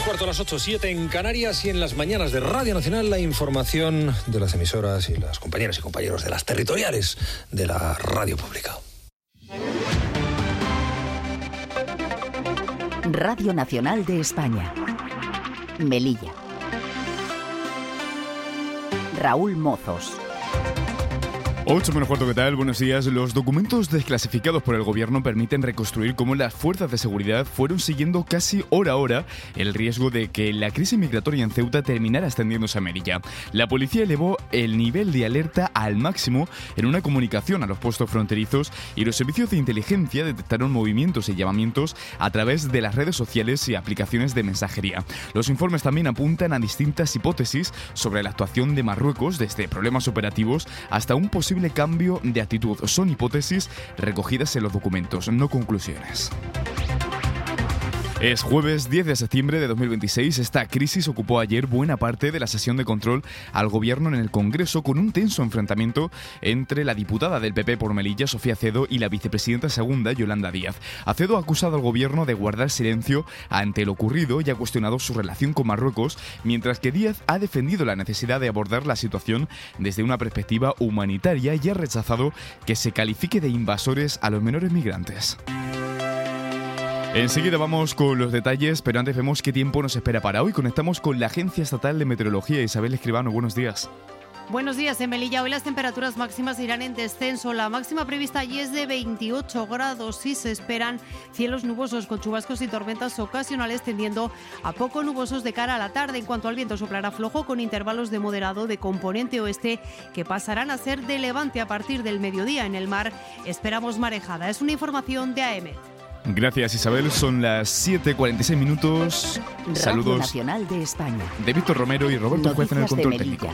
7:15, 7 en Canarias, y en las mañanas de Radio Nacional la información de las emisoras y las compañeras y compañeros de las territoriales de la radio pública. Radio Nacional de España. Melilla. Raúl Mozos. 8 menos cuarto, ¿qué tal? Buenos días. Los documentos desclasificados por el gobierno permiten reconstruir cómo las fuerzas de seguridad fueron siguiendo casi hora a hora el riesgo de que la crisis migratoria en Ceuta terminara extendiéndose a Melilla. La policía elevó el nivel de alerta al máximo en una comunicación a los puestos fronterizos, y los servicios de inteligencia detectaron movimientos y llamamientos a través de las redes sociales y aplicaciones de mensajería. Los informes también apuntan a distintas hipótesis sobre la actuación de Marruecos, desde problemas operativos hasta un posible cambio de actitud. Son hipótesis recogidas en los documentos, no conclusiones. Es jueves 10 de septiembre de 2026. Esta crisis ocupó ayer buena parte de la sesión de control al gobierno en el Congreso, con un tenso enfrentamiento entre la diputada del PP por Melilla, Sofía Acedo, y la vicepresidenta segunda, Yolanda Díaz. Acedo ha acusado al gobierno de guardar silencio ante lo ocurrido y ha cuestionado su relación con Marruecos, mientras que Díaz ha defendido la necesidad de abordar la situación desde una perspectiva humanitaria y ha rechazado que se califique de invasores a los menores migrantes. Enseguida vamos con los detalles, pero antes vemos qué tiempo nos espera para hoy. Conectamos con la Agencia Estatal de Meteorología. Isabel Escribano, buenos días. Buenos días. En Melilla hoy las temperaturas máximas irán en descenso. La máxima prevista allí es de 28 grados y se esperan cielos nubosos con chubascos y tormentas ocasionales, tendiendo a poco nubosos de cara a la tarde. En cuanto al viento, soplará flojo con intervalos de moderado de componente oeste que pasarán a ser de levante a partir del mediodía. En el mar esperamos marejada. Es una información de AEMET. Gracias, Isabel. Son las 7:46 minutos. Saludos. Radio Nacional de España. De Víctor Romero y Roberto Juez en el control técnico.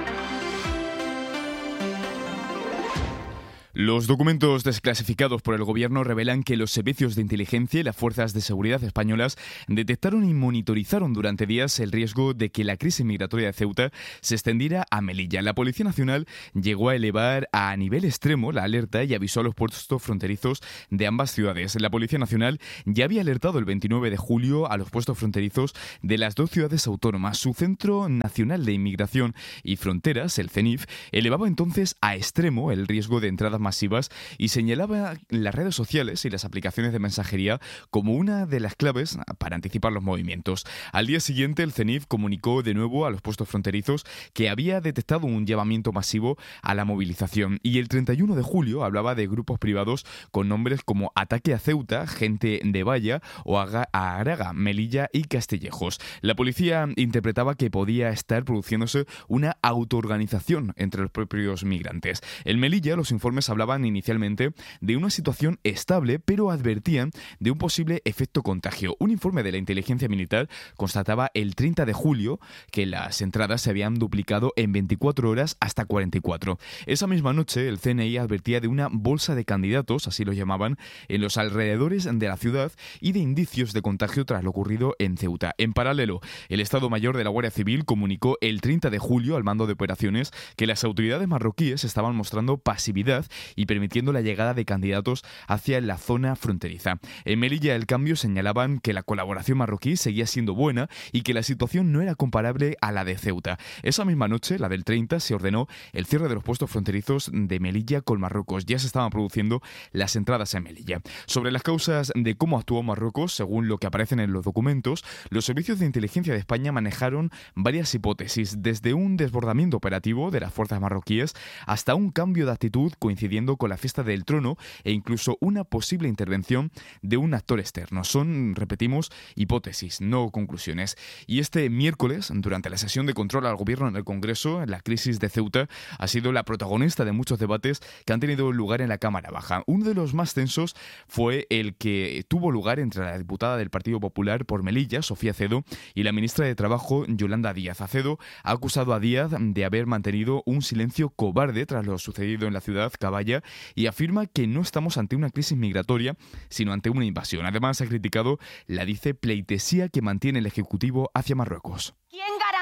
Los documentos desclasificados por el gobierno revelan que los servicios de inteligencia y las fuerzas de seguridad españolas detectaron y monitorizaron durante días el riesgo de que la crisis migratoria de Ceuta se extendiera a Melilla. La Policía Nacional llegó a elevar a nivel extremo la alerta y avisó a los puestos fronterizos de ambas ciudades. La Policía Nacional ya había alertado el 29 de julio a los puestos fronterizos de las dos ciudades autónomas. Su Centro Nacional de Inmigración y Fronteras, el CENIF, elevaba entonces a extremo el riesgo de entradas masivas y señalaba las redes sociales y las aplicaciones de mensajería como una de las claves para anticipar los movimientos. Al día siguiente, el CENIF comunicó de nuevo a los puestos fronterizos que había detectado un llamamiento masivo a la movilización, y el 31 de julio hablaba de grupos privados con nombres como Ataque a Ceuta, Gente de Valla o Araga, Melilla y Castillejos. La policía interpretaba que podía estar produciéndose una autoorganización entre los propios migrantes. En Melilla, los informes hablaban inicialmente de una situación estable, pero advertían de un posible efecto contagio. Un informe de la inteligencia militar constataba el 30 de julio que las entradas se habían duplicado en 24 horas hasta 44. Esa misma noche, el CNI advertía de una bolsa de candidatos, así lo llamaban, en los alrededores de la ciudad y de indicios de contagio tras lo ocurrido en Ceuta. En paralelo, el Estado Mayor de la Guardia Civil comunicó el 30 de julio al mando de operaciones que las autoridades marroquíes estaban mostrando pasividad y permitiendo la llegada de candidatos hacia la zona fronteriza. En Melilla, el Cambio señalaban que la colaboración marroquí seguía siendo buena y que la situación no era comparable a la de Ceuta. Esa misma noche, la del 30, se ordenó el cierre de los puestos fronterizos de Melilla con Marruecos. Ya se estaban produciendo las entradas en Melilla. Sobre las causas de cómo actuó Marruecos, según lo que aparecen en los documentos, los servicios de inteligencia de España manejaron varias hipótesis, desde un desbordamiento operativo de las fuerzas marroquíes hasta un cambio de actitud coincidiendo con la fiesta del trono e incluso una posible intervención de un actor externo. Son, repetimos, hipótesis, no conclusiones. Y este miércoles, durante la sesión de control al gobierno en el Congreso, la crisis de Ceuta ha sido la protagonista de muchos debates que han tenido lugar en la Cámara Baja. Uno de los más tensos fue el que tuvo lugar entre la diputada del Partido Popular por Melilla, Sofía Acedo, y la ministra de Trabajo, Yolanda Díaz. Acedo ha acusado a Díaz de haber mantenido un silencio cobarde tras lo sucedido en la ciudad Caballa y afirma que no estamos ante una crisis migratoria, sino ante una invasión. Además, ha criticado la, dice, pleitesía que mantiene el Ejecutivo hacia Marruecos. ¿Quién garantiza el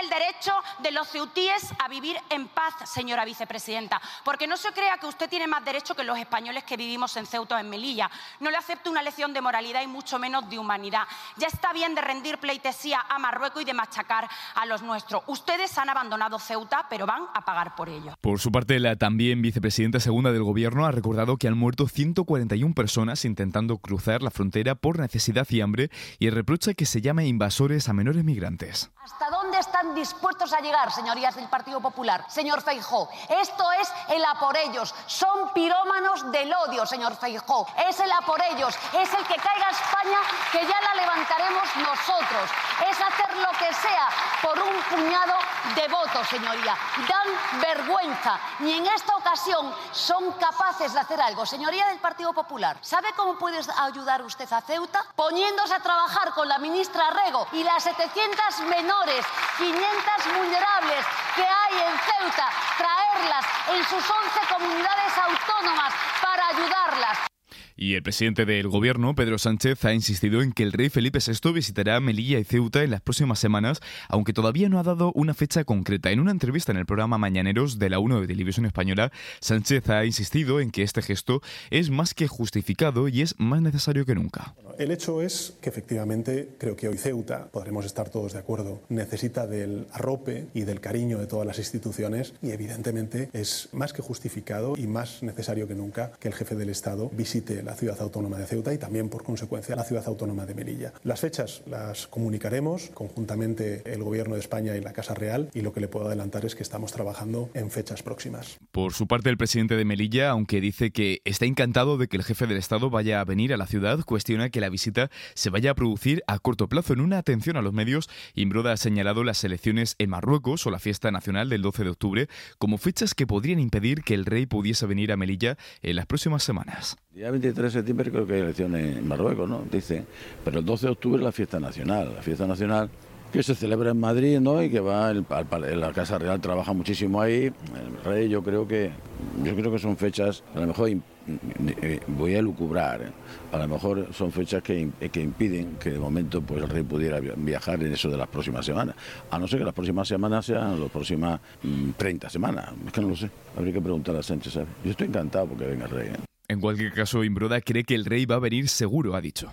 el derecho de los ceutíes a vivir en paz, señora vicepresidenta, porque no se crea que usted tiene más derecho que los españoles que vivimos en Ceuta o en Melilla. No le acepto una lección de moralidad y mucho menos de humanidad. Ya está bien de rendir pleitesía a Marruecos y de machacar a los nuestros. Ustedes han abandonado Ceuta, pero van a pagar por ello. Por su parte, la también vicepresidenta segunda del Gobierno ha recordado que han muerto 141 personas intentando cruzar la frontera por necesidad y hambre y reprocha que se llame invasores a menores migrantes. ¿Hasta dónde están dispuestos a llegar, señorías del Partido Popular? Señor Feijóo, esto es el a por ellos. Son pirómanos del odio, señor Feijóo. Es el a por ellos. Es el que caiga España, que ya la levantaremos nosotros. Es hacer lo que sea por un puñado de votos, señoría. Dan vergüenza. Ni en esta ocasión son capaces de hacer algo. Señoría del Partido Popular, ¿sabe cómo puede ayudar usted a Ceuta? Poniéndose a trabajar con la ministra Rego y las 700 menores, 500 vulnerables que hay en Ceuta, traerlas en sus 11 comunidades autónomas para ayudarlas. Y el presidente del Gobierno, Pedro Sánchez, ha insistido en que el rey Felipe VI visitará Melilla y Ceuta en las próximas semanas, aunque todavía no ha dado una fecha concreta. En una entrevista en el programa Mañaneros de la 1 de Televisión Española, Sánchez ha insistido en que este gesto es más que justificado y es más necesario que nunca. El hecho es que efectivamente creo que hoy Ceuta, podremos estar todos de acuerdo, necesita del arrope y del cariño de todas las instituciones y evidentemente es más que justificado y más necesario que nunca que el jefe del Estado visite la ciudad autónoma de Ceuta y también por consecuencia la ciudad autónoma de Melilla. Las fechas las comunicaremos conjuntamente el Gobierno de España y la Casa Real y lo que le puedo adelantar es que estamos trabajando en fechas próximas. Por su parte, el presidente de Melilla, aunque dice que está encantado de que el jefe del Estado vaya a venir a la ciudad, cuestiona que la visita se vaya a producir a corto plazo. En una atención a los medios, Imbroda ha señalado las elecciones en Marruecos o la fiesta nacional del 12 de octubre como fechas que podrían impedir que el rey pudiese venir a Melilla en las próximas semanas. El día 23 de septiembre creo que hay elecciones en Marruecos, ¿no? Dice, pero el 12 de octubre es la fiesta nacional que se celebra en Madrid, ¿no? Y que va la Casa Real trabaja muchísimo ahí. El rey yo creo que son fechas, a lo mejor voy a lucubrar, a lo mejor son fechas que impiden que de momento pues el rey pudiera viajar en eso de las próximas semanas, a no ser que las próximas semanas sean las próximas 30 semanas, es que no lo sé, habría que preguntar a Sánchez, ¿sabes? Yo estoy encantado porque venga el rey, ¿eh? En cualquier caso, Imbroda cree que el rey va a venir seguro, ha dicho.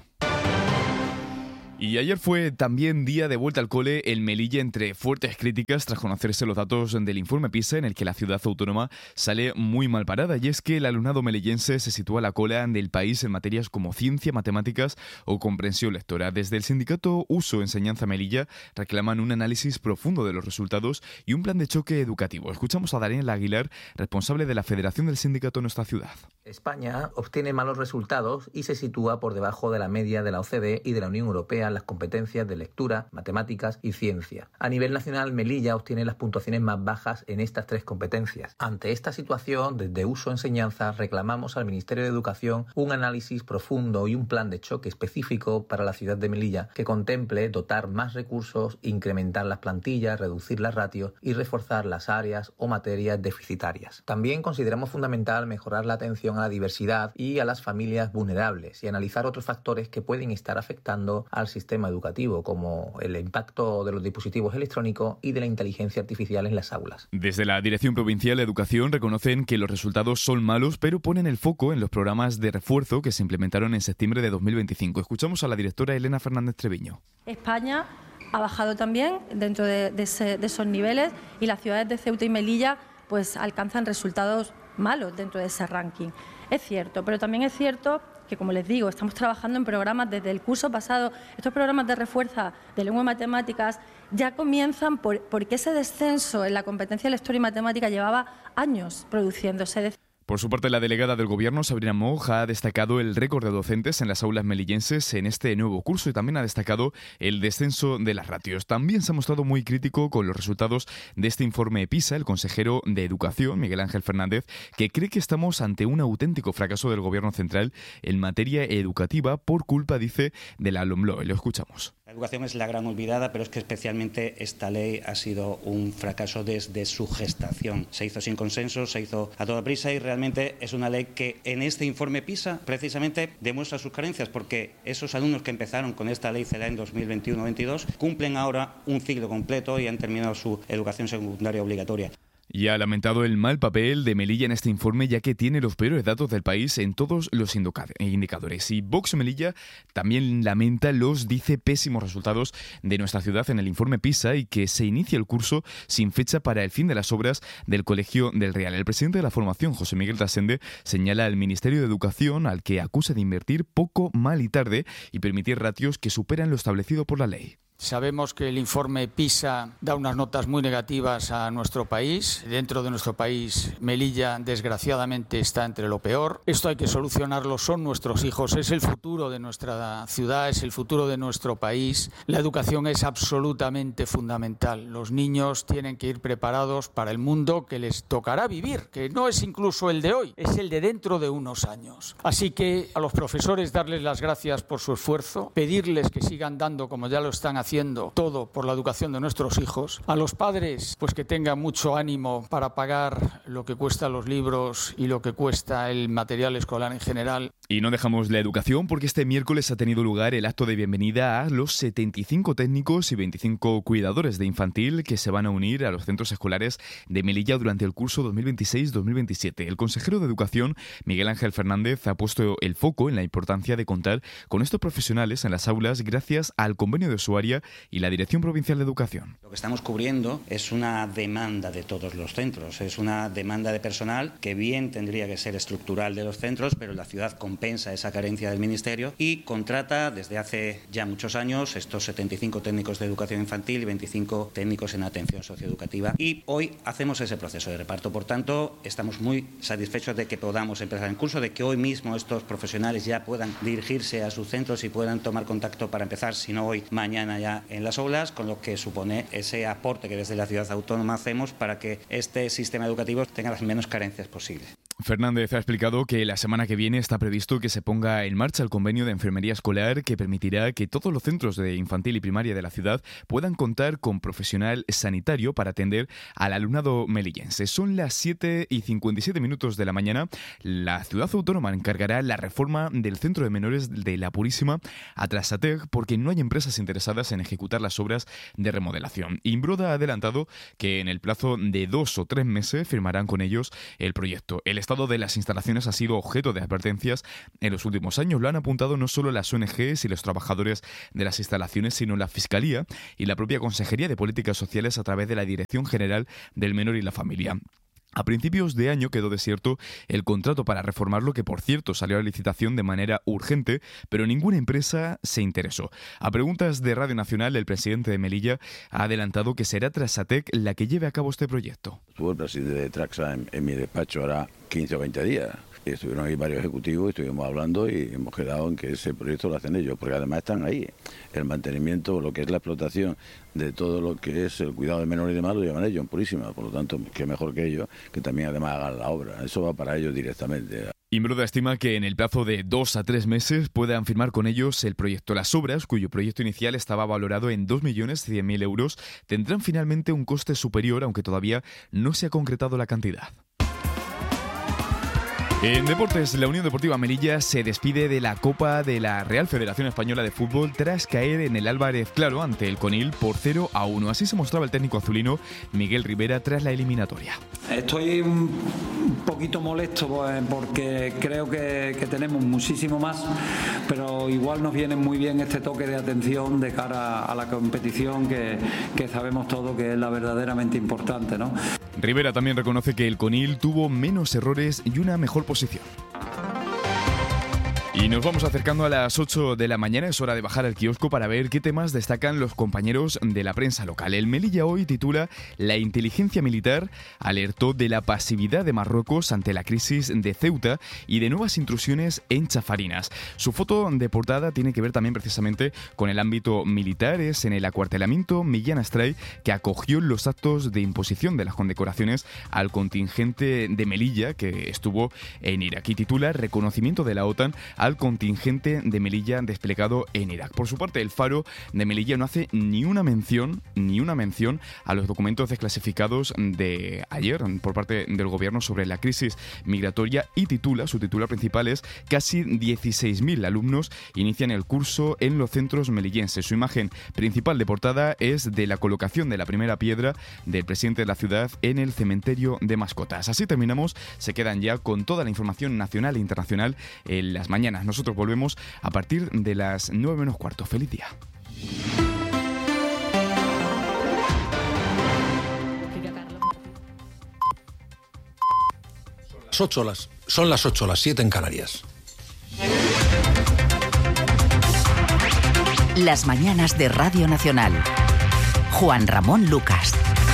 Y ayer fue también día de vuelta al cole en Melilla entre fuertes críticas tras conocerse los datos del informe PISA en el que la ciudad autónoma sale muy mal parada, y es que el alumnado melillense se sitúa a la cola del país en materias como ciencia, matemáticas o comprensión lectora. Desde el sindicato Uso Enseñanza Melilla reclaman un análisis profundo de los resultados y un plan de choque educativo. Escuchamos a Daniel Aguilar, responsable de la Federación del Sindicato en nuestra ciudad. España obtiene malos resultados y se sitúa por debajo de la media de la OCDE y de la Unión Europea en las competencias de lectura, matemáticas y ciencia. A nivel nacional, Melilla obtiene las puntuaciones más bajas en estas tres competencias. Ante esta situación, desde Uso Enseñanza reclamamos al Ministerio de Educación un análisis profundo y un plan de choque específico para la ciudad de Melilla que contemple dotar más recursos, incrementar las plantillas, reducir las ratios y reforzar las áreas o materias deficitarias. También consideramos fundamental mejorar la atención a la diversidad y a las familias vulnerables y analizar otros factores que pueden estar afectando al sistema educativo, como el impacto de los dispositivos electrónicos y de la inteligencia artificial en las aulas. Desde la Dirección Provincial de Educación reconocen que los resultados son malos, pero ponen el foco en los programas de refuerzo que se implementaron en septiembre de 2025. Escuchamos a la directora Elena Fernández Treviño. España ha bajado también dentro de esos niveles y las ciudades de Ceuta y Melilla pues alcanzan resultados malos dentro de ese ranking. Es cierto, pero también es cierto que, como les digo, estamos trabajando en programas desde el curso pasado. Estos programas de refuerzo de lengua y matemáticas ya comienzan porque ese descenso en la competencia lectora y matemática llevaba años produciéndose. Por su parte, la delegada del Gobierno, Sabrina Moja, ha destacado el récord de docentes en las aulas melillenses en este nuevo curso y también ha destacado el descenso de las ratios. También se ha mostrado muy crítico con los resultados de este informe PISA el consejero de Educación, Miguel Ángel Fernández, que cree que estamos ante un auténtico fracaso del Gobierno central en materia educativa por culpa, dice, de la LOMLOE. Lo escuchamos. La educación es la gran olvidada, pero es que especialmente esta ley ha sido un fracaso desde su gestación. Se hizo sin consenso, se hizo a toda prisa y realmente es una ley que en este informe PISA precisamente demuestra sus carencias, porque esos alumnos que empezaron con esta ley CELA en 2021-22 cumplen ahora un ciclo completo y han terminado su educación secundaria obligatoria. Y ha lamentado el mal papel de Melilla en este informe, ya que tiene los peores datos del país en todos los indicadores. Y Vox Melilla también lamenta los, dice, pésimos resultados de nuestra ciudad en el informe PISA y que se inicia el curso sin fecha para el fin de las obras del Colegio del Real. El presidente de la formación, José Miguel Trasende, señala al Ministerio de Educación, al que acusa de invertir poco, mal y tarde y permitir ratios que superan lo establecido por la ley. Sabemos que el informe PISA da unas notas muy negativas a nuestro país. Dentro de nuestro país, Melilla, desgraciadamente, está entre lo peor. Esto hay que solucionarlo, son nuestros hijos, es el futuro de nuestra ciudad, es el futuro de nuestro país. La educación es absolutamente fundamental. Los niños tienen que ir preparados para el mundo que les tocará vivir, que no es incluso el de hoy, es el de dentro de unos años. Así que a los profesores darles las gracias por su esfuerzo, pedirles que sigan dando, como ya lo están haciendo, todo por la educación de nuestros hijos. A los padres, pues que tengan mucho ánimo para pagar lo que cuestan los libros y lo que cuesta el material escolar en general. Y no dejamos la educación porque este miércoles ha tenido lugar el acto de bienvenida a los 75 técnicos y 25 cuidadores de infantil que se van a unir a los centros escolares de Melilla durante el curso 2026-2027. El consejero de Educación, Miguel Ángel Fernández, ha puesto el foco en la importancia de contar con estos profesionales en las aulas gracias al convenio de usuaria y la Dirección Provincial de Educación. Lo que estamos cubriendo es una demanda de todos los centros, es una demanda de personal que bien tendría que ser estructural de los centros, pero la ciudad compensa esa carencia del Ministerio y contrata desde hace ya muchos años estos 75 técnicos de educación infantil y 25 técnicos en atención socioeducativa. Y hoy hacemos ese proceso de reparto. Por tanto, estamos muy satisfechos de que podamos empezar el curso, de que hoy mismo estos profesionales ya puedan dirigirse a sus centros y puedan tomar contacto para empezar, si no hoy, mañana ya en las aulas, con lo que supone ese aporte que desde la ciudad autónoma hacemos para que este sistema educativo tenga las menos carencias posibles. Fernández ha explicado que la semana que viene está previsto que se ponga en marcha el convenio de enfermería escolar que permitirá que todos los centros de infantil y primaria de la ciudad puedan contar con profesional sanitario para atender al alumnado melillense. Son las 7:57 de la mañana. La ciudad autónoma encargará la reforma del centro de menores de La Purísima a Trasatec porque no hay empresas interesadas en ejecutar las obras de remodelación. Imbroda ha adelantado que en el plazo de 2 o 3 meses firmarán con ellos el proyecto. El estado de las instalaciones ha sido objeto de advertencias en los últimos años. Lo han apuntado no solo las ONGs y los trabajadores de las instalaciones, sino la Fiscalía y la propia Consejería de Políticas Sociales a través de la Dirección General del Menor y la Familia. A principios de año quedó desierto el contrato para reformarlo, que por cierto salió a licitación de manera urgente, pero ninguna empresa se interesó. A preguntas de Radio Nacional, el presidente de Melilla ha adelantado que será Trasatec la que lleve a cabo este proyecto. Estuvo el presidente de Traxa en mi despacho ahora 15 o 20 días. Estuvieron ahí varios ejecutivos, estuvimos hablando y hemos quedado en que ese proyecto lo hacen ellos, porque además están ahí. El mantenimiento, lo que es la explotación de todo lo que es el cuidado de menores y demás, lo llevan ellos en Purísima. Por lo tanto, qué mejor que ellos, que también además hagan la obra. Eso va para ellos directamente. Imbroda estima que en el plazo de 2 a 3 meses puedan firmar con ellos el proyecto. Las obras, cuyo proyecto inicial estaba valorado en 2.100.000 euros, tendrán finalmente un coste superior, aunque todavía no se ha concretado la cantidad. En deportes, la Unión Deportiva Melilla se despide de la Copa de la Real Federación Española de Fútbol tras caer en el Álvarez Claro ante el Conil por 0-1. Así se mostraba el técnico azulino Miguel Rivera tras la eliminatoria. Estoy un poquito molesto porque creo que tenemos muchísimo más, pero igual nos viene muy bien este toque de atención de cara a la competición que sabemos todos que es la verdaderamente importante, ¿no? Rivera también reconoce que el Conil tuvo menos errores y una mejor posición. Y nos vamos acercando a las 8 de la mañana, es hora de bajar al kiosco para ver qué temas destacan los compañeros de la prensa local. El Melilla hoy titula «La inteligencia militar alertó de la pasividad de Marruecos ante la crisis de Ceuta y de nuevas intrusiones en Chafarinas». Su foto de portada tiene que ver también precisamente con el ámbito militar, es en el acuartelamiento Millán Astray, que acogió los actos de imposición de las condecoraciones al contingente de Melilla que estuvo en Irak. Y titula «Reconocimiento de la OTAN a al contingente de Melilla desplegado en Irak. Por su parte, el Faro de Melilla no hace ni una mención a los documentos desclasificados de ayer por parte del gobierno sobre la crisis migratoria y su titular principal es: casi 16.000 alumnos inician el curso en los centros melillenses. Su imagen principal de portada es de la colocación de la primera piedra del presidente de la ciudad en el cementerio de mascotas. Así terminamos, se quedan ya con toda la información nacional e internacional en las mañanas. Nosotros volvemos a partir de las 9 menos cuarto. ¡Feliz día! Son las 8, las 7 en Canarias. Las mañanas de Radio Nacional. Juan Ramón Lucas.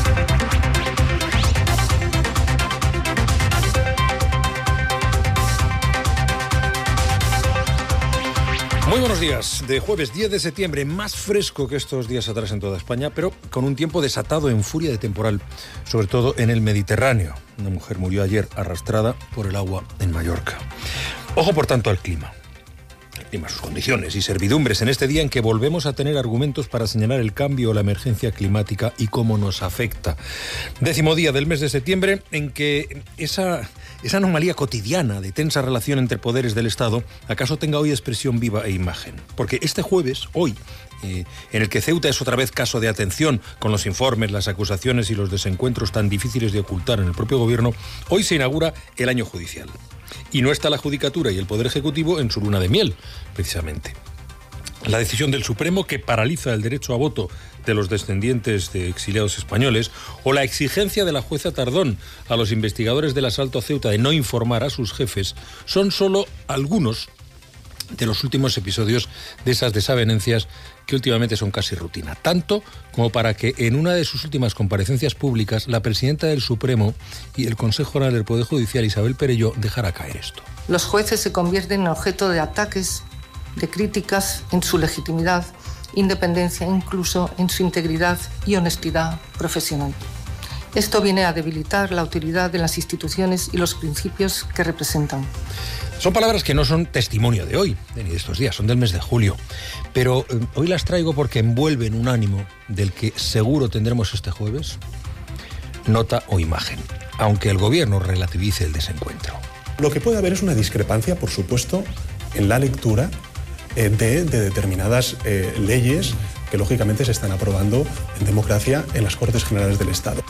Muy buenos días. De jueves 10 de septiembre, más fresco que estos días atrás en toda España, pero con un tiempo desatado en furia de temporal, sobre todo en el Mediterráneo. Una mujer murió ayer arrastrada por el agua en Mallorca. Ojo, por tanto, al clima. El clima, sus condiciones y servidumbres en este día en que volvemos a tener argumentos para señalar el cambio o la emergencia climática y cómo nos afecta. 10º día del mes de septiembre en que esa anomalía cotidiana de tensa relación entre poderes del Estado acaso tenga hoy expresión viva e imagen. Porque este jueves, hoy, en el que Ceuta es otra vez caso de atención con los informes, las acusaciones y los desencuentros tan difíciles de ocultar en el propio gobierno, hoy se inaugura el año judicial. Y no está la Judicatura y el Poder Ejecutivo en su luna de miel, precisamente. La decisión del Supremo que paraliza el derecho a voto de los descendientes de exiliados españoles o la exigencia de la jueza Tardón a los investigadores del asalto a Ceuta de no informar a sus jefes son solo algunos de los últimos episodios de esas desavenencias que últimamente son casi rutina. Tanto como para que en una de sus últimas comparecencias públicas la presidenta del Supremo y el Consejo General del Poder Judicial, Isabel Perelló, dejara caer esto. Los jueces se convierten en objeto de ataques, de críticas en su legitimidad, independencia, incluso en su integridad y honestidad profesional. Esto viene a debilitar la autoridad de las instituciones y los principios que representan. Son palabras que no son testimonio de hoy, ni de estos días, son del mes de julio. Pero hoy las traigo porque envuelven un ánimo del que seguro tendremos este jueves, nota o imagen, aunque el gobierno relativice el desencuentro. Lo que puede haber es una discrepancia, por supuesto, en la lectura de determinadas leyes que lógicamente se están aprobando en democracia en las Cortes Generales del Estado.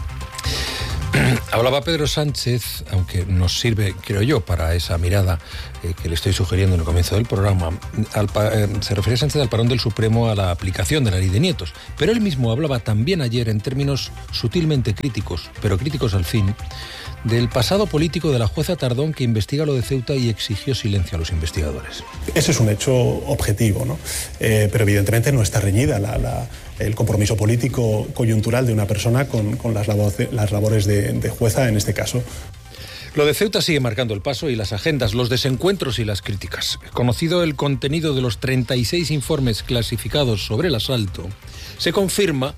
Hablaba Pedro Sánchez, aunque nos sirve, creo yo, para esa mirada que le estoy sugiriendo en el comienzo del programa. Se refería Sánchez al parón del Supremo a la aplicación de la ley de nietos. Pero él mismo hablaba también ayer en términos sutilmente críticos, pero críticos al fin, del pasado político de la jueza Tardón que investiga lo de Ceuta y exigió silencio a los investigadores. Ese es un hecho objetivo, ¿no? Pero evidentemente no está reñida el compromiso político coyuntural de una persona con las labores de jueza en este caso. Lo de Ceuta sigue marcando el paso y las agendas, los desencuentros y las críticas. Conocido el contenido de los 36 informes clasificados sobre el asalto, se confirma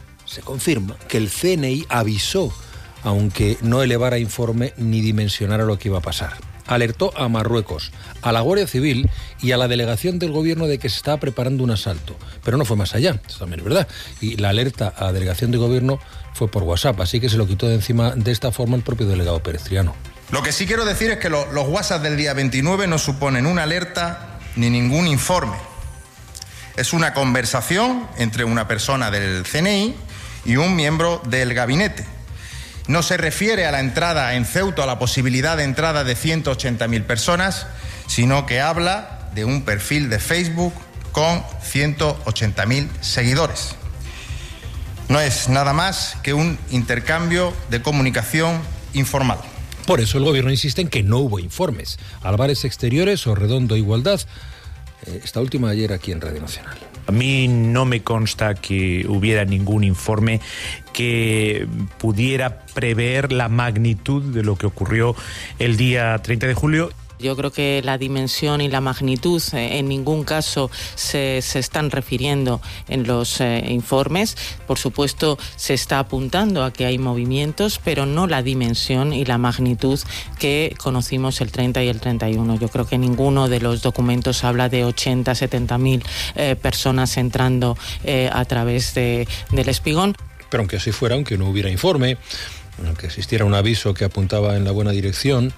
que el CNI avisó, aunque no elevara informe ni dimensionara lo que iba a pasar. Alertó a Marruecos, a la Guardia Civil y a la delegación del gobierno de que se estaba preparando un asalto. Pero no fue más allá, eso también es verdad. Y la alerta a la delegación de gobierno fue por WhatsApp, así que se lo quitó de encima de esta forma el propio delegado perestriano. Lo que sí quiero decir es que los WhatsApp del día 29 no suponen una alerta ni ningún informe. Es una conversación entre una persona del CNI y un miembro del gabinete. No se refiere a la entrada en Ceuta, a la posibilidad de entrada de 180.000 personas, sino que habla de un perfil de Facebook con 180.000 seguidores. No es nada más que un intercambio de comunicación informal. Por eso el gobierno insiste en que no hubo informes. Álvarez Exteriores o Redondo Igualdad, esta última ayer aquí en Radio Nacional. A mí no me consta que hubiera ningún informe que pudiera prever la magnitud de lo que ocurrió el día 30 de julio. Yo creo que la dimensión y la magnitud en ningún caso se están refiriendo en los informes. Por supuesto, se está apuntando a que hay movimientos, pero no la dimensión y la magnitud que conocimos el 30 y el 31. Yo creo que ninguno de los documentos habla de 80, 70.000 personas entrando a través del Espigón. Pero aunque así fuera, aunque no hubiera informe, aunque existiera un aviso que apuntaba en la buena dirección,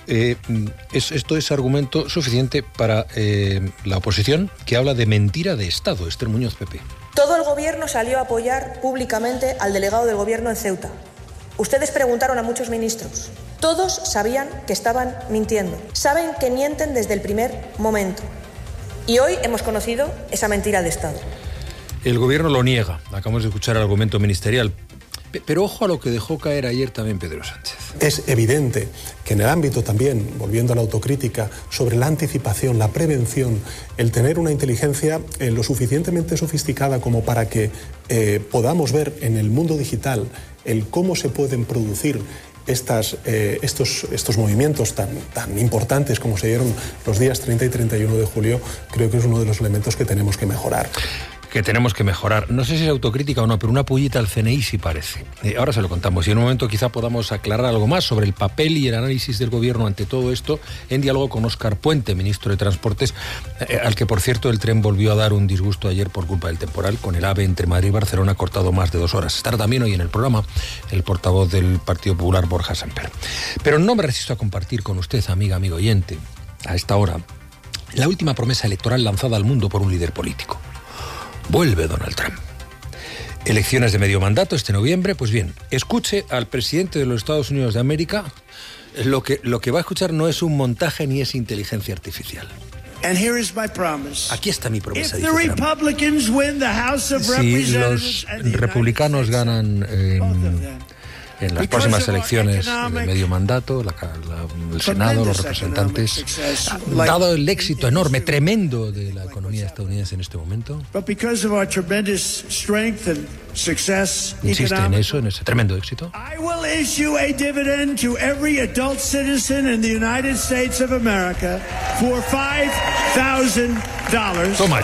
esto es argumento suficiente para la oposición, que habla de mentira de Estado. Esther Muñoz, PP. Todo el gobierno salió a apoyar públicamente al delegado del gobierno en Ceuta. Ustedes preguntaron a muchos ministros. Todos sabían que estaban mintiendo. Saben que mienten desde el primer momento. Y hoy hemos conocido esa mentira de Estado. El gobierno lo niega. Acabamos de escuchar el argumento ministerial. Pero ojo a lo que dejó caer ayer también Pedro Sánchez. Es evidente que en el ámbito también, volviendo a la autocrítica, sobre la anticipación, la prevención, el tener una inteligencia lo suficientemente sofisticada como para que podamos ver en el mundo digital el cómo se pueden producir estos movimientos tan importantes como se dieron los días 30 y 31 de julio, creo que es uno de los elementos que tenemos que mejorar. No sé si es autocrítica o no, pero una pullita al CNI sí parece. Ahora se lo contamos y en un momento quizá podamos aclarar algo más sobre el papel y el análisis del gobierno ante todo esto, en diálogo con Óscar Puente, ministro de Transportes, al que por cierto el tren volvió a dar un disgusto ayer por culpa del temporal, con el AVE entre Madrid y Barcelona cortado más de 2 horas. Estará también hoy en el programa el portavoz del Partido Popular, Borja Semper. Pero no me resisto a compartir con usted, amigo oyente, a esta hora, la última promesa electoral lanzada al mundo por un líder político. Vuelve Donald Trump. Elecciones de medio mandato este noviembre. Pues bien, escuche al presidente de los Estados Unidos de América. Lo que va a escuchar no es un montaje ni es inteligencia artificial. Aquí está mi promesa. Si los republicanos ganan en las próximas elecciones de medio mandato, el Senado, los representantes, dado el éxito enorme, tremendo de la economía estadounidense en este momento, insiste en eso, en ese tremendo éxito, toma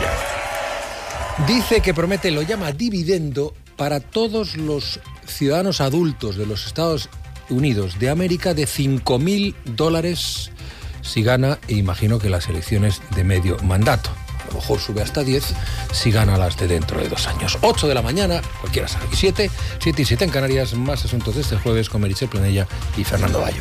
ya. Dice que promete, lo llama dividendo para todos los ciudadanos adultos de los Estados Unidos de América de $5.000 si gana, e imagino que las elecciones de medio mandato. A lo mejor sube hasta 10 si gana las de dentro de 2 años. 8 de la mañana, cualquiera sabe. 7 y 7 en Canarias. Más asuntos de este jueves con Meritxell Planella y Fernando Bayo.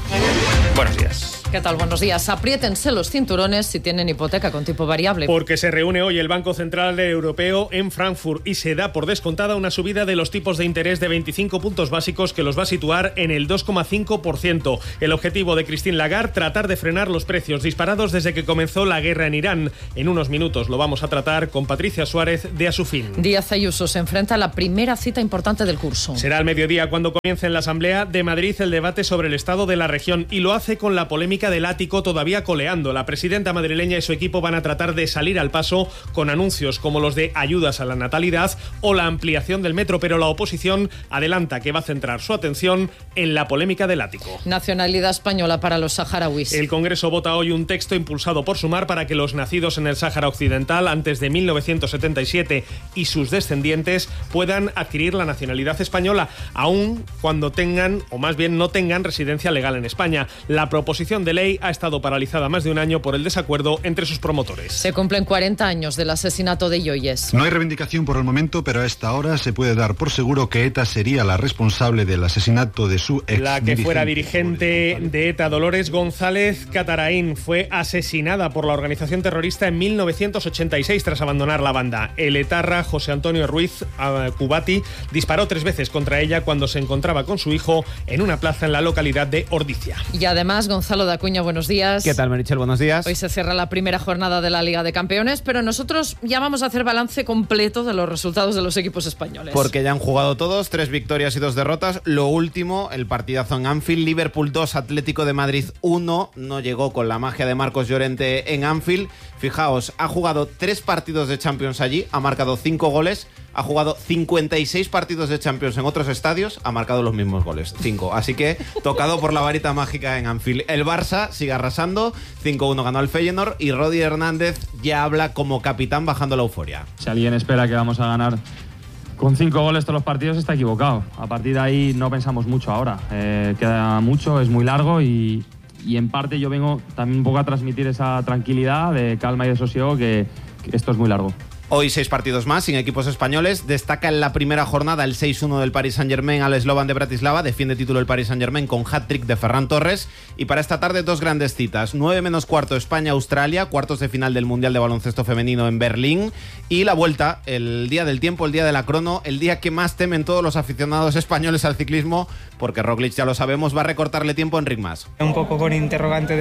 Buenos días. ¿Qué tal? Buenos días. Apriétense los cinturones si tienen hipoteca con tipo variable. Porque se reúne hoy el Banco Central Europeo en Frankfurt y se da por descontada una subida de los tipos de interés de 25 puntos básicos que los va a situar en el 2,5%. El objetivo de Christine Lagarde, tratar de frenar los precios disparados desde que comenzó la guerra en Irán. En unos minutos lo vamos a tratar con Patricia Suárez de Asufin. Díaz Ayuso se enfrenta a la primera cita importante del curso. Será al mediodía cuando comience en la Asamblea de Madrid el debate sobre el estado de la región y lo hace con la polémica del ático todavía coleando. La presidenta madrileña y su equipo van a tratar de salir al paso con anuncios como los de ayudas a la natalidad o la ampliación del metro, pero la oposición adelanta que va a centrar su atención en la polémica del ático. Nacionalidad española para los saharauis. El Congreso vota hoy un texto impulsado por Sumar para que los nacidos en el Sáhara Occidental antes de 1977 y sus descendientes puedan adquirir la nacionalidad española, aun cuando tengan, o más bien no tengan, residencia legal en España. La proposición de ley ha estado paralizada más de un año por el desacuerdo entre sus promotores. Se cumplen 40 años del asesinato de Yoyes. No hay reivindicación por el momento, pero a esta hora se puede dar por seguro que ETA sería la responsable del asesinato de su ex. La que fuera dirigente de ETA, Dolores González Cataraín, fue asesinada por la organización terrorista en 1986 tras abandonar la banda. El etarra José Antonio Ruiz Cubati disparó 3 veces contra ella cuando se encontraba con su hijo en una plaza en la localidad de Ordizia. Y además, Gonzalo de Acuña, buenos días. ¿Qué tal, Meritxell? Buenos días. Hoy se cierra la primera jornada de la Liga de Campeones, pero nosotros ya vamos a hacer balance completo de los resultados de los equipos españoles. Porque ya han jugado todos, 3 victorias y 2 derrotas. Lo último, el partidazo en Anfield, Liverpool 2, Atlético de Madrid 1. No llegó con la magia de Marcos Llorente en Anfield. Fijaos, ha jugado 3 partidos de Champions allí, ha marcado 5 goles, ha jugado 56 partidos de Champions en otros estadios, ha marcado los mismos goles, 5. Así que tocado por la varita mágica en Anfield. El Barça sigue arrasando, 5-1 ganó al Feyenoord y Rodi Hernández ya habla como capitán bajando la euforia. Si alguien espera que vamos a ganar con 5 goles todos los partidos, está equivocado. A partir de ahí no pensamos mucho ahora. Queda mucho, es muy largo y en parte yo vengo también un poco a transmitir esa tranquilidad, de calma y de sosiego, que esto es muy largo. Hoy 6 partidos más sin equipos españoles. Destaca en la primera jornada el 6-1 del Paris Saint-Germain al Slovan de Bratislava. Defiende título el Paris Saint-Germain con hat-trick de Ferran Torres. Y para esta tarde 2 grandes citas. 9 menos cuarto España-Australia, cuartos de final del Mundial de Baloncesto Femenino en Berlín. Y la vuelta, el día del tiempo, el día de la crono, el día que más temen todos los aficionados españoles al ciclismo, porque Roglic, ya lo sabemos, va a recortarle tiempo en Ritmas. Un poco con interrogante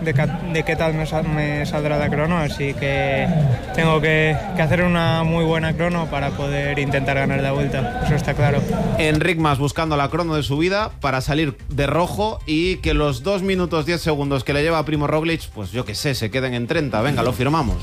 de qué tal me saldrá la crono, así que tengo que hacer una muy buena crono para poder intentar ganar la vuelta, eso está claro. En Ritmas buscando la crono de su vida para salir de rojo y que los 2 minutos 10 segundos que le lleva a Primo Roglic, pues yo qué sé, se queden en 30. Venga, lo firmamos.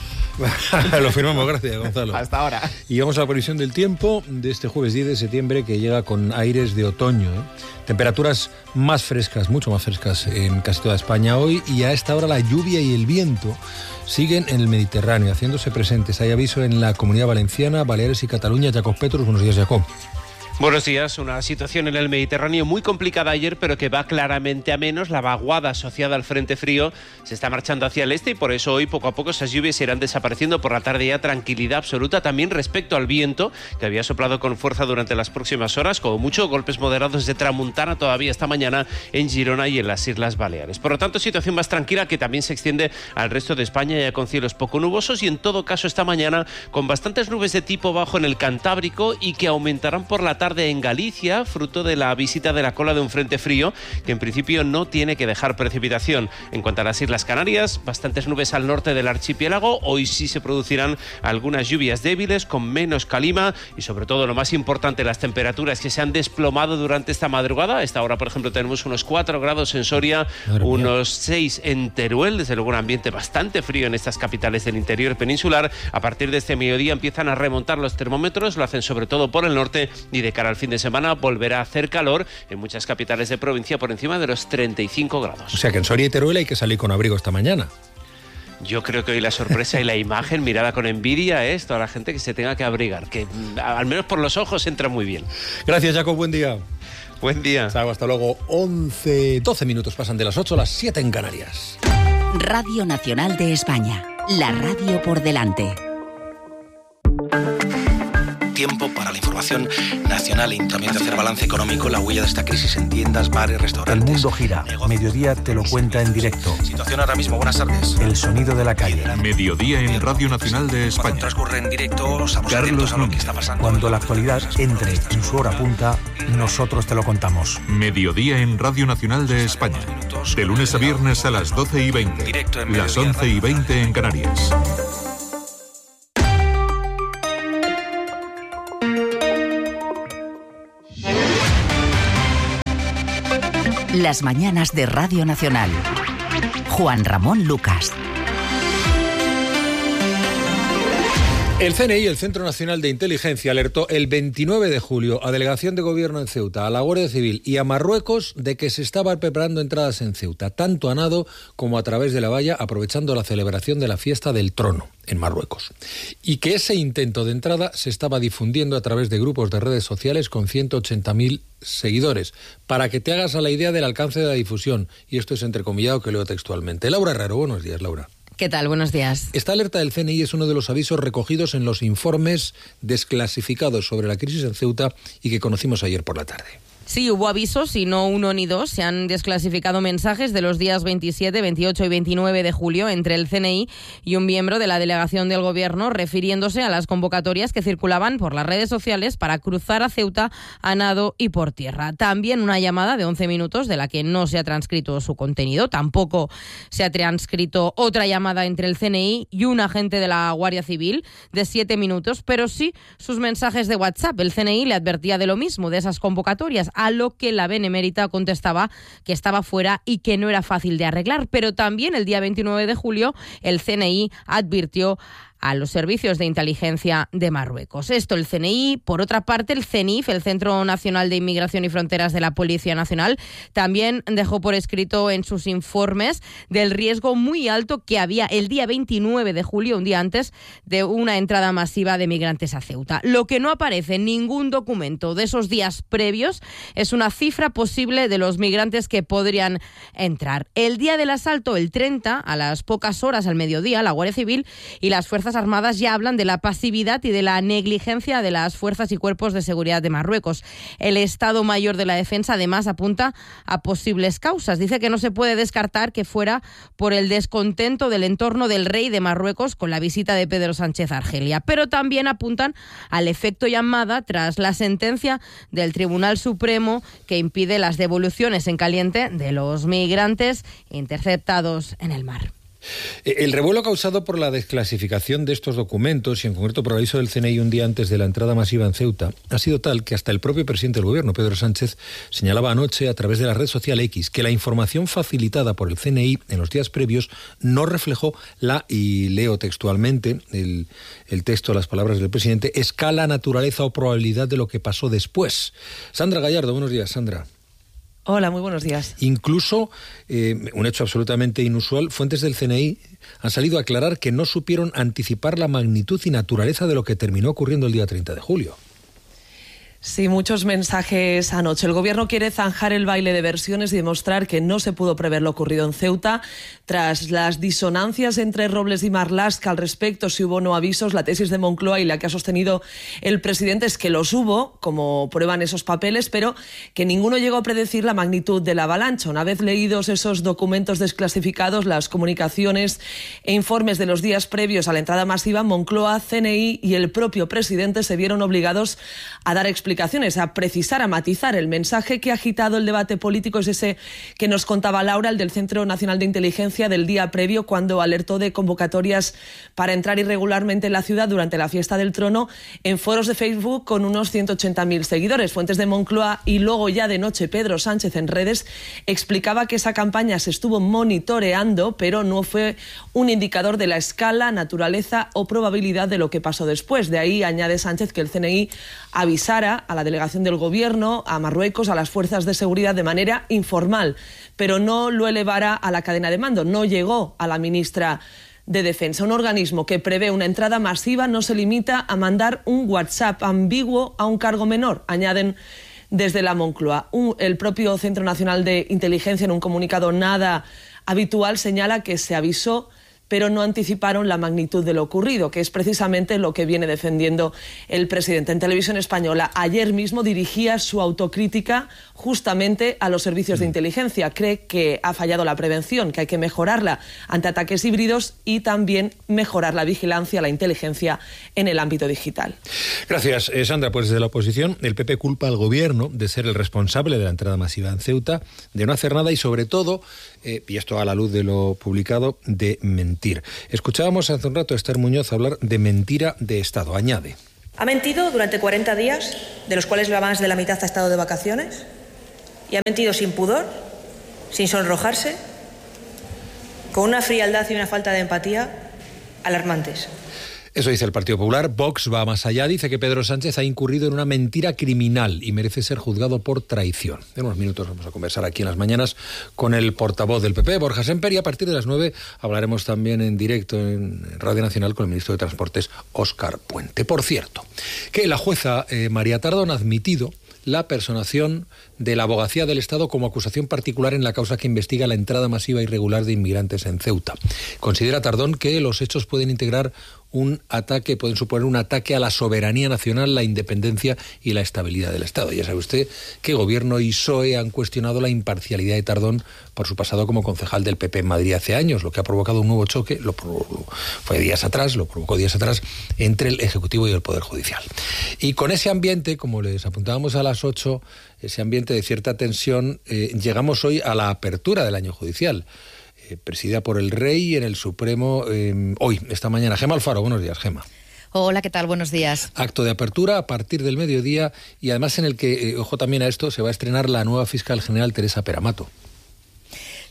Lo firmamos, gracias, Gonzalo. Hasta ahora. Y vamos a la previsión del tiempo de este jueves 10 de septiembre, que llega con aires de otoño, Temperaturas más frescas, mucho más frescas en casi toda España hoy, y a esta hora la lluvia y el viento siguen en el Mediterráneo, haciéndose presentes. Hay aviso en la Comunidad Valenciana, Baleares y Cataluña. Jacob Petrus, buenos días, Jacob. Buenos días. Una situación en el Mediterráneo muy complicada ayer, pero que va claramente a menos. La vaguada asociada al frente frío se está marchando hacia el este y por eso hoy poco a poco esas lluvias irán desapareciendo. Por la tarde ya tranquilidad absoluta también respecto al viento, que había soplado con fuerza durante las próximas horas, como mucho golpes moderados de tramuntana todavía esta mañana en Girona y en las Islas Baleares. Por lo tanto, situación más tranquila que también se extiende al resto de España, ya con cielos poco nubosos y en todo caso esta mañana con bastantes nubes de tipo bajo en el Cantábrico y que aumentarán por la tarde en Galicia, fruto de la visita de la cola de un frente frío que en principio no tiene que dejar precipitación. En cuanto a las Islas Canarias, bastantes nubes al norte del archipiélago. Hoy sí se producirán algunas lluvias débiles con menos calima y sobre todo lo más importante, las temperaturas que se han desplomado durante esta madrugada. A esta hora, por ejemplo, tenemos unos 4 grados en Soria, unos 6 en Teruel, desde luego un ambiente bastante frío en estas capitales del interior peninsular. A partir de este mediodía empiezan a remontar los termómetros, lo hacen sobre todo por el norte y de cara al fin de semana volverá a hacer calor en muchas capitales de provincia por encima de los 35 grados. O sea que en Soria y Teruel hay que salir con abrigo esta mañana. Yo creo que hoy la sorpresa y la imagen mirada con envidia es toda la gente que se tenga que abrigar, que al menos por los ojos entra muy bien. Gracias, Jacob, buen día. Buen día. Hasta luego. 12 minutos pasan de las 8 a las 7 en Canarias. Radio Nacional de España, la radio por delante. Tiempo para la información nacional y también de hacer balance económico, la huella de esta crisis en tiendas, bares, restaurantes. El mundo gira. Mediodía te lo cuenta en directo. Situación ahora mismo, buenas tardes. El sonido de la calle. Mediodía en Radio Nacional de España. Cuando transcurre en directo, estamos atentos a lo que está pasando. Cuando la actualidad entre en su hora punta, nosotros te lo contamos. Mediodía en Radio Nacional de España. De lunes a viernes a las 12:20. Las 11:20 en Canarias. Las mañanas de Radio Nacional. Juan Ramón Lucas. El CNI, el Centro Nacional de Inteligencia, alertó el 29 de julio a Delegación de Gobierno en Ceuta, a la Guardia Civil y a Marruecos de que se estaban preparando entradas en Ceuta, tanto a nado como a través de la valla, aprovechando la celebración de la fiesta del Trono en Marruecos. Y que ese intento de entrada se estaba difundiendo a través de grupos de redes sociales con 180.000 seguidores, para que te hagas a la idea del alcance de la difusión. Y esto es entrecomillado que leo textualmente. Laura Herrero, buenos días, Laura. ¿Qué tal? Buenos días. Esta alerta del CNI es uno de los avisos recogidos en los informes desclasificados sobre la crisis en Ceuta y que conocimos ayer por la tarde. Sí, hubo avisos y no uno ni dos. Se han desclasificado mensajes de los días 27, 28 y 29 de julio entre el CNI y un miembro de la delegación del Gobierno refiriéndose a las convocatorias que circulaban por las redes sociales para cruzar a Ceuta a nado y por tierra. También una llamada de 11 minutos de la que no se ha transcrito su contenido. Tampoco se ha transcrito otra llamada entre el CNI y un agente de la Guardia Civil de 7 minutos, pero sí sus mensajes de WhatsApp. El CNI le advertía de lo mismo, de esas convocatorias, a lo que la Benemérita contestaba que estaba fuera y que no era fácil de arreglar. Pero también el día 29 de julio el CNI advirtió a los servicios de inteligencia de Marruecos. Esto el CNI. Por otra parte, el CENIF, el Centro Nacional de Inmigración y Fronteras de la Policía Nacional, también dejó por escrito en sus informes del riesgo muy alto que había el día 29 de julio, un día antes de una entrada masiva de migrantes a Ceuta. Lo que no aparece en ningún documento de esos días previos es una cifra posible de los migrantes que podrían entrar. El día del asalto, el 30, a las pocas horas al mediodía, la Guardia Civil y las Fuerzas Armadas ya hablan de la pasividad y de la negligencia de las fuerzas y cuerpos de seguridad de Marruecos. El Estado Mayor de la Defensa además apunta a posibles causas. Dice que no se puede descartar que fuera por el descontento del entorno del rey de Marruecos con la visita de Pedro Sánchez a Argelia, pero también apuntan al efecto llamada tras la sentencia del Tribunal Supremo que impide las devoluciones en caliente de los migrantes interceptados en el mar. El revuelo causado por la desclasificación de estos documentos y en concreto por el aviso del CNI un día antes de la entrada masiva en Ceuta ha sido tal que hasta el propio presidente del gobierno, Pedro Sánchez, señalaba anoche a través de la red social X que la información facilitada por el CNI en los días previos no reflejó y leo textualmente el texto, las palabras del presidente, escala, naturaleza o probabilidad de lo que pasó después. Sandra Gallardo, buenos días, Sandra. Hola, muy buenos días. Incluso, un hecho absolutamente inusual, fuentes del CNI han salido a aclarar que no supieron anticipar la magnitud y naturaleza de lo que terminó ocurriendo el día 30 de julio. Sí, muchos mensajes anoche. El Gobierno quiere zanjar el baile de versiones y demostrar que no se pudo prever lo ocurrido en Ceuta. Tras las disonancias entre Robles y Marlaska al respecto, si hubo o no avisos, la tesis de Moncloa y la que ha sostenido el presidente es que los hubo, como prueban esos papeles, pero que ninguno llegó a predecir la magnitud de la avalancha. Una vez leídos esos documentos desclasificados, las comunicaciones e informes de los días previos a la entrada masiva, Moncloa, CNI y el propio presidente se vieron obligados a dar explicaciones, a precisar, a matizar. El mensaje que ha agitado el debate político es ese que nos contaba Laura, el del Centro Nacional de Inteligencia del día previo, cuando alertó de convocatorias para entrar irregularmente en la ciudad durante la fiesta del Trono en foros de Facebook con unos 180.000 seguidores. Fuentes de Moncloa y luego ya de noche Pedro Sánchez en redes explicaba que esa campaña se estuvo monitoreando, pero no fue un indicador de la escala, naturaleza o probabilidad de lo que pasó después. De ahí añade Sánchez que el CNI avisara a la delegación del Gobierno, a Marruecos, a las fuerzas de seguridad de manera informal, pero no lo elevara a la cadena de mando, no llegó a la ministra de Defensa. Un organismo que prevé una entrada masiva no se limita a mandar un WhatsApp ambiguo a un cargo menor, añaden desde la Moncloa. El propio Centro Nacional de Inteligencia, en un comunicado nada habitual, señala que se avisó, pero no anticiparon la magnitud de lo ocurrido, que es precisamente lo que viene defendiendo el presidente. En Televisión Española ayer mismo dirigía su autocrítica justamente a los servicios de inteligencia. Cree que ha fallado la prevención, que hay que mejorarla ante ataques híbridos y también mejorar la vigilancia, la inteligencia en el ámbito digital. Gracias, Sandra. Pues desde la oposición, el PP culpa al Gobierno de ser el responsable de la entrada masiva en Ceuta, de no hacer nada y sobre todo, y esto a la luz de lo publicado, de mentir. Escuchábamos hace un rato a Esther Muñoz hablar de mentira de Estado. Añade: ha mentido durante 40 días, de los cuales más de la mitad ha estado de vacaciones, y ha mentido sin pudor, sin sonrojarse, con una frialdad y una falta de empatía alarmantes. Eso dice el Partido Popular. Vox va más allá, dice que Pedro Sánchez ha incurrido en una mentira criminal y merece ser juzgado por traición. En unos minutos vamos a conversar aquí en las mañanas con el portavoz del PP, Borja Sémper, y a partir de las 9 hablaremos también en directo en Radio Nacional con el ministro de Transportes, Óscar Puente. Por cierto, que la jueza María Tardón ha admitido la personación de la Abogacía del Estado como acusación particular en la causa que investiga la entrada masiva e irregular de inmigrantes en Ceuta. Considera Tardón que los hechos pueden suponer un ataque a la soberanía nacional, la independencia y la estabilidad del Estado. Ya sabe usted que Gobierno y PSOE han cuestionado la imparcialidad de Tardón por su pasado como concejal del PP en Madrid hace años, lo que ha provocado un nuevo choque, lo provocó días atrás entre el Ejecutivo y el Poder Judicial. Y con ese ambiente, como les apuntábamos a las 8, ese ambiente de cierta tensión, llegamos hoy a la apertura del año judicial, presidida por el Rey en el Supremo esta mañana. Gema Alfaro, buenos días, Gema. Hola, ¿qué tal? Buenos días. Acto de apertura a partir del mediodía y además en el que, ojo también a esto, se va a estrenar la nueva fiscal general Teresa Peramato.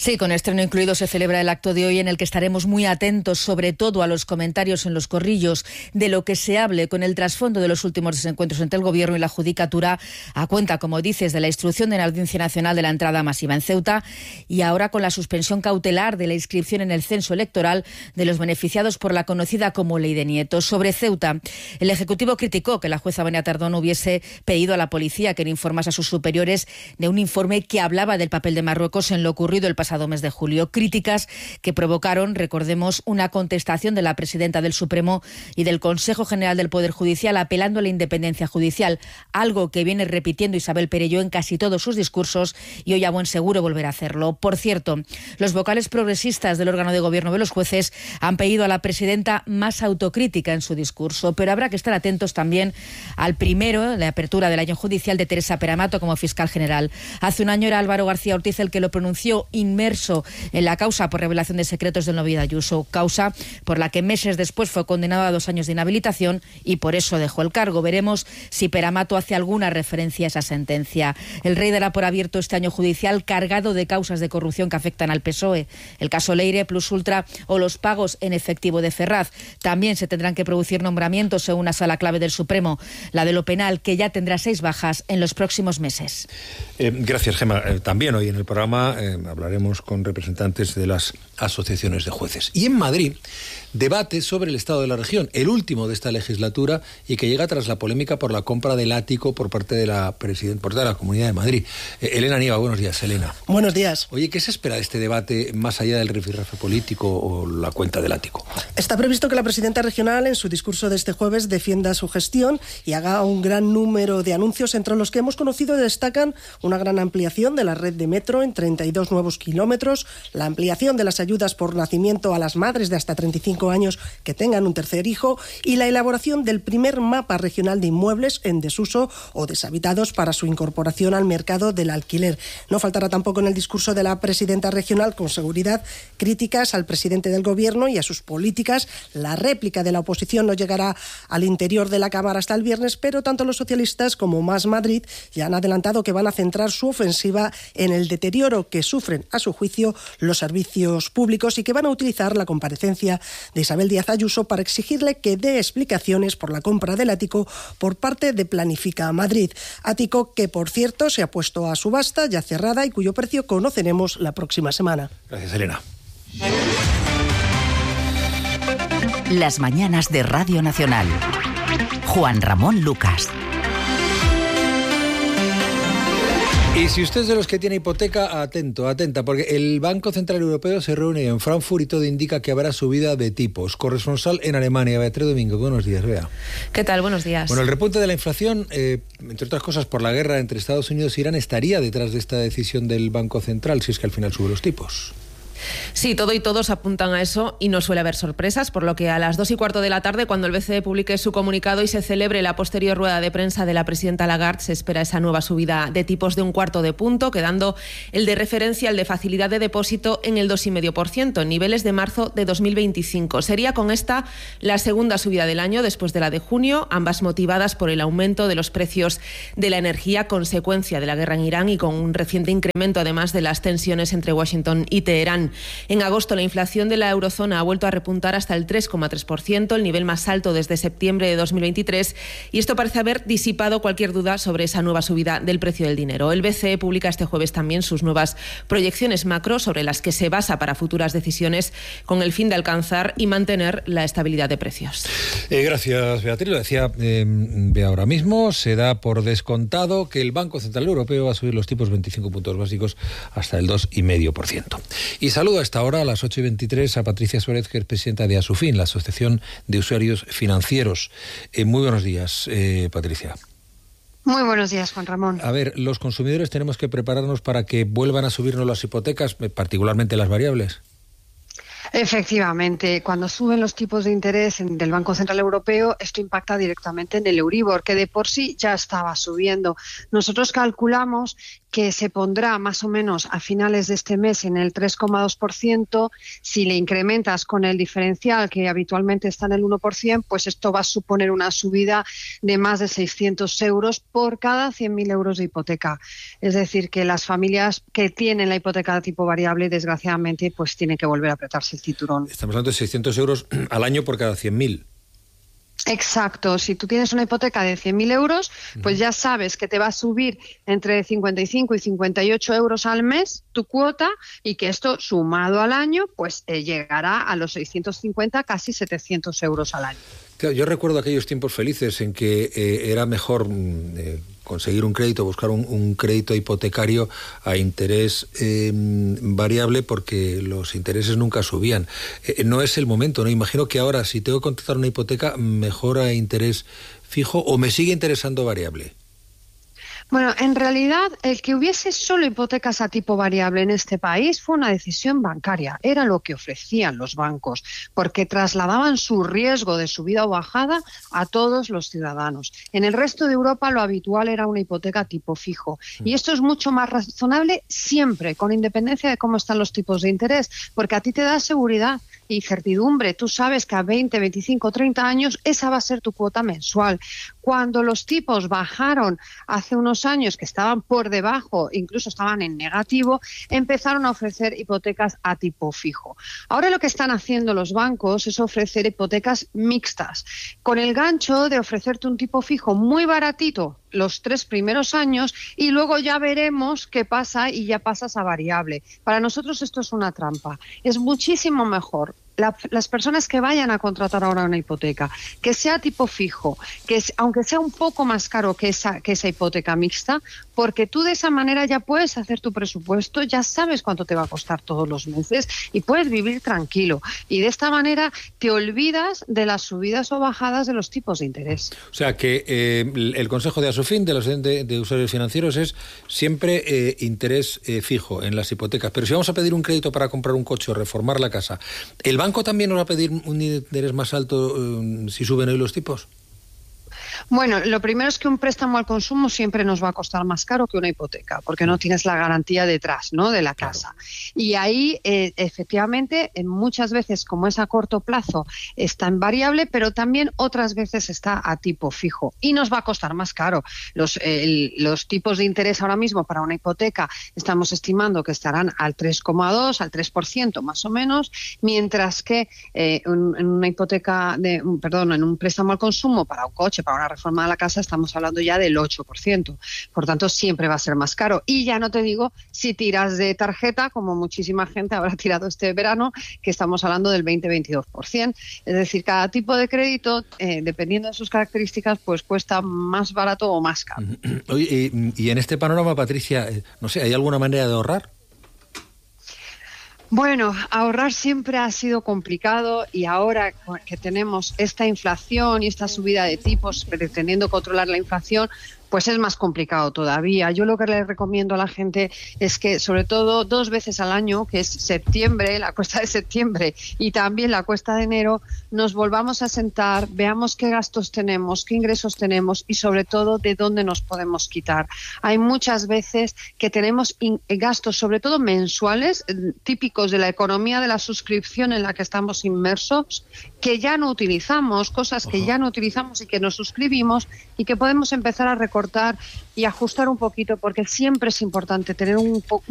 Sí, con estreno incluido se celebra el acto de hoy en el que estaremos muy atentos, sobre todo a los comentarios en los corrillos de lo que se hable con el trasfondo de los últimos desencuentros entre el Gobierno y la Judicatura, a cuenta, como dices, de la instrucción de la Audiencia Nacional de la entrada masiva en Ceuta y ahora con la suspensión cautelar de la inscripción en el censo electoral de los beneficiados por la conocida como Ley de Nietos. Sobre Ceuta, el Ejecutivo criticó que la jueza Vania Tardón hubiese pedido a la policía que no informase a sus superiores de un informe que hablaba del papel de Marruecos en lo ocurrido el pasado mes de julio. Críticas que provocaron, recordemos, una contestación de la presidenta del Supremo y del Consejo General del Poder Judicial apelando a la independencia judicial, algo que viene repitiendo Isabel Perelló en casi todos sus discursos y hoy a buen seguro volverá a hacerlo. Por cierto, los vocales progresistas del órgano de gobierno de los jueces han pedido a la presidenta más autocrítica en su discurso, pero habrá que estar atentos también al primero, la apertura del año judicial de Teresa Peramato como fiscal general. Hace un año era Álvaro García Ortiz el que lo pronunció inmerso en la causa por revelación de secretos del novio de Ayuso, causa por la que meses después fue condenado a 2 años de inhabilitación y por eso dejó el cargo. Veremos si Peramato hace alguna referencia a esa sentencia. El Rey dará por abierto este año judicial cargado de causas de corrupción que afectan al PSOE, el caso Leire, Plus Ultra o los pagos en efectivo de Ferraz. También se tendrán que producir nombramientos en una sala clave del Supremo, la de lo penal, que ya tendrá 6 bajas en los próximos meses. Gracias, Gemma. También hoy en el programa hablaremos con representantes de las asociaciones de jueces. Y en Madrid, debate sobre el estado de la región, el último de esta legislatura y que llega tras la polémica por la compra del ático por parte de la presidenta de la Comunidad de Madrid. Elena Nieva, buenos días, Elena. Buenos días. Oye, ¿qué se espera de este debate más allá del rifirrafe político o la cuenta del ático? Está previsto que la presidenta regional en su discurso de este jueves defienda su gestión y haga un gran número de anuncios, entre los que hemos conocido destacan una gran ampliación de la red de metro en 32 nuevos kilómetros, la ampliación de las ayudas por nacimiento a las madres de hasta 35 años que tengan un tercer hijo y la elaboración del primer mapa regional de inmuebles en desuso o deshabitados para su incorporación al mercado del alquiler. No faltará tampoco en el discurso de la presidenta regional, con seguridad, críticas al presidente del Gobierno y a sus políticas. La réplica de la oposición no llegará al interior de la Cámara hasta el viernes, pero tanto los socialistas como Más Madrid ya han adelantado que van a centrar su ofensiva en el deterioro que sufren, a su juicio, los servicios públicos y que van a utilizar la comparecencia de Isabel Díaz Ayuso para exigirle que dé explicaciones por la compra del ático por parte de Planifica Madrid. Ático que, por cierto, se ha puesto a subasta, ya cerrada y cuyo precio conoceremos la próxima semana. Gracias, Elena. Las mañanas de Radio Nacional. Juan Ramón Lucas. Y si usted es de los que tiene hipoteca, atenta, porque el Banco Central Europeo se reúne en Frankfurt y todo indica que habrá subida de tipos. Corresponsal en Alemania, Beatriz Domingo. Buenos días, Bea. ¿Qué tal? Buenos días. Bueno, el repunte de la inflación, entre otras cosas por la guerra entre Estados Unidos e Irán, estaría detrás de esta decisión del Banco Central, si es que al final sube los tipos. Sí, todo y todos apuntan a eso y no suele haber sorpresas, por lo que a las 2:15 de la tarde, cuando el BCE publique su comunicado y se celebre la posterior rueda de prensa de la presidenta Lagarde, se espera esa nueva subida de tipos de 1/4 punto, quedando el de referencia, el de facilidad de depósito, en el 2,5%, niveles de marzo de 2025. Sería con esta la segunda subida del año después de la de junio, ambas motivadas por el aumento de los precios de la energía, consecuencia de la guerra en Irán y con un reciente incremento además de las tensiones entre Washington y Teherán. En agosto, la inflación de la eurozona ha vuelto a repuntar hasta el 3,3%, el nivel más alto desde septiembre de 2023, y esto parece haber disipado cualquier duda sobre esa nueva subida del precio del dinero. El BCE publica este jueves también sus nuevas proyecciones macro sobre las que se basa para futuras decisiones con el fin de alcanzar y mantener la estabilidad de precios. Gracias, Beatriz. Lo decía Bea ahora mismo, se da por descontado que el Banco Central Europeo va a subir los tipos 25 puntos básicos hasta el 2,5%. Y saludo a esta hora, a las 8:23, a Patricia Suárez, que es presidenta de Asufin, la Asociación de Usuarios Financieros. Muy buenos días, Patricia. Muy buenos días, Juan Ramón. A ver, los consumidores tenemos que prepararnos para que vuelvan a subirnos las hipotecas, particularmente las variables. Efectivamente, cuando suben los tipos de interés del Banco Central Europeo, esto impacta directamente en el Euribor, que de por sí ya estaba subiendo. Nosotros calculamos que se pondrá más o menos a finales de este mes en el 3,2%. Si le incrementas con el diferencial, que habitualmente está en el 1%, pues esto va a suponer una subida de más de 600 euros por cada 100.000 euros de hipoteca. Es decir, que las familias que tienen la hipoteca de tipo variable, desgraciadamente, pues tienen que volver a apretarse el cinturón. Estamos hablando de 600 euros al año por cada 100.000. Exacto, si tú tienes una hipoteca de 100.000 euros, pues ya sabes que te va a subir entre 55 y 58 euros al mes tu cuota, y que esto sumado al año pues llegará a los 650, casi 700 euros al año. Claro, yo recuerdo aquellos tiempos felices en que era mejor conseguir un crédito, buscar un crédito hipotecario a interés variable, porque los intereses nunca subían. No es el momento, ¿no? Imagino que ahora, si tengo que contratar una hipoteca, mejor a interés fijo, o me sigue interesando variable. Bueno, en realidad el que hubiese solo hipotecas a tipo variable en este país fue una decisión bancaria. Era lo que ofrecían los bancos, porque trasladaban su riesgo de subida o bajada a todos los ciudadanos. En el resto de Europa lo habitual era una hipoteca tipo fijo. Y esto es mucho más razonable siempre, con independencia de cómo están los tipos de interés, porque a ti te da seguridad y certidumbre. Tú sabes que a 20, 25, 30 años esa va a ser tu cuota mensual. Cuando los tipos bajaron hace unos años, que estaban por debajo, incluso estaban en negativo, empezaron a ofrecer hipotecas a tipo fijo. Ahora lo que están haciendo los bancos es ofrecer hipotecas mixtas, con el gancho de ofrecerte un tipo fijo muy baratito los 3 primeros años, y luego ya veremos qué pasa y ya pasas a variable. Para nosotros esto es una trampa. Es muchísimo mejor las personas que vayan a contratar ahora una hipoteca, que sea tipo fijo, aunque sea un poco más caro que esa hipoteca mixta, porque tú de esa manera ya puedes hacer tu presupuesto, ya sabes cuánto te va a costar todos los meses y puedes vivir tranquilo. Y de esta manera te olvidas de las subidas o bajadas de los tipos de interés. O sea que el consejo de Asofin, de los de usuarios financieros, es siempre interés fijo en las hipotecas. Pero si vamos a pedir un crédito para comprar un coche o reformar la casa, ¿el banco también nos va a pedir un interés más alto si suben hoy los tipos? Bueno, lo primero es que un préstamo al consumo siempre nos va a costar más caro que una hipoteca, porque no tienes la garantía detrás, ¿no?, de la casa. Y ahí, efectivamente, muchas veces, como es a corto plazo, está en variable, pero también otras veces está a tipo fijo y nos va a costar más caro. Los tipos de interés ahora mismo para una hipoteca estamos estimando que estarán al 3,2, al 3% más o menos, mientras que en una hipoteca, en un préstamo al consumo para un coche, para una reforma de la casa, estamos hablando ya del 8%. Por tanto, siempre va a ser más caro. Y ya no te digo si tiras de tarjeta, como muchísima gente habrá tirado este verano, que estamos hablando del 20-22%. Es decir, cada tipo de crédito, dependiendo de sus características, pues cuesta más barato o más caro. Oye, y en este panorama, Patricia, no sé, ¿hay alguna manera de ahorrar? Bueno, ahorrar siempre ha sido complicado, y ahora que tenemos esta inflación y esta subida de tipos, pretendiendo controlar la inflación, pues es más complicado todavía. Yo lo que le recomiendo a la gente es que, sobre todo 2 veces al año, que es septiembre, la cuesta de septiembre, y también la cuesta de enero, nos volvamos a sentar, veamos qué gastos tenemos, qué ingresos tenemos y sobre todo de dónde nos podemos quitar. Hay muchas veces que tenemos gastos, sobre todo mensuales, típicos de la economía de la suscripción en la que estamos inmersos, que ya no utilizamos, cosas que ya no utilizamos y que nos suscribimos, y que podemos empezar a recortar y ajustar un poquito, porque siempre es importante tener un